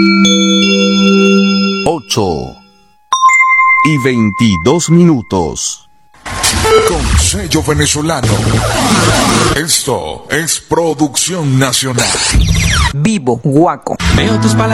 8:22. Con sello venezolano. Esto es producción nacional. Vivo, guaco. Veo tus palabras.